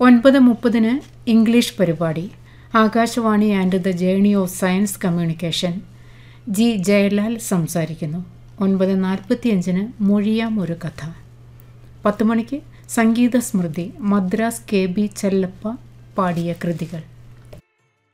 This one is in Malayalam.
9:30 ഇംഗ്ലീഷ് പരിപാടി. Akashvani and the journey of science communication. G Jayalal സംസാരിക്കുന്നു. 9:45 മൊഴിയാം ഒരു കഥ. 10 മണിക്ക് സംഗീത സ്മൃതി. മദ്രാസ് കെ ബി ചെല്ലപ്പ പാടിയ കൃതികൾ.